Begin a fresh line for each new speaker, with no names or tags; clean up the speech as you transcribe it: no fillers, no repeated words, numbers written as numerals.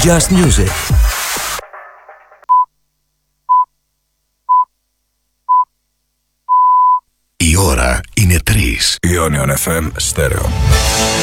Just Music. Η ώρα είναι 3.
Ionion FM Stereo.